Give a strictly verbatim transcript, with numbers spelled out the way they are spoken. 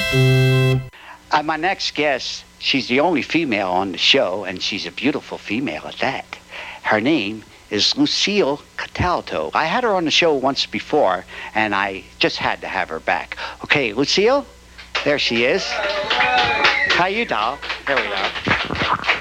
Uh, my next guest, she's the only female on the show, and she's a beautiful female at that. Her name is Lucille Cataldo. I had her on the show once before, and I just had to have her back. Okay, Lucille, there she is. How you, doll? There we go.